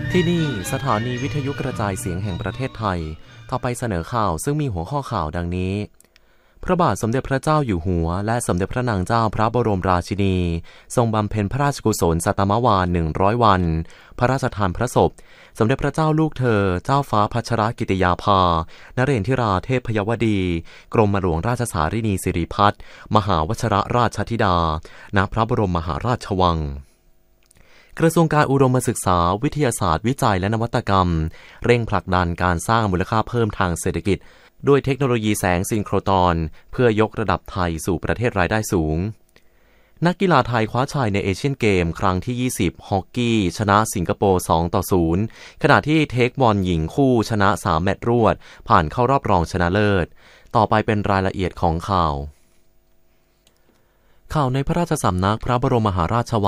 ที่นี่สถานีวิทยุกระจายเสียงแห่งประเทศไทยต่อไปเสนอข่าวซึ่งมีหัวข้อข่าวดังนี้พระบาทสมเด็จพระเจ้าอยู่หัวและสมเด็จพระนางเจ้าพระบรมราชินีทรงบำเพ็ญพระราชกุศลสัตมวาล100 วันพระราชทานพระศพสมเด็จพระเจ้าลูกเธอเจ้าฟ้าพัชรกิติยาภานเรนทิราเทพพยวดีกรมหลวงราชสารินีสิริพัฒน์มหาวชิรราชธิดาณพระบรมมหาราชวังกระทรวงการอุดมศึกษาวิทยาศาสตร์วิจัยและนวัตกรรมเร่งผลักดันการสร้างมูลค่าเพิ่มทางเศรษฐกิจด้วยเทคโนโลยีแสงซินโครตรเพื่อยกระดับไทยสู่ประเทศรายได้สูงนักกีฬาไทยคว้าชัยในเอเชียนเกมครั้งที่20ฮอกกี้ชนะสิงคโปร์2-0ขณะที่เทคบอลหญิงคู่ชนะ3แมตช์รวดผ่านเข้ารอบรองชนะเลิศต่อไปเป็นรายละเอียดของข่าวในพระราชสำนักพระบรมมหาราชวัง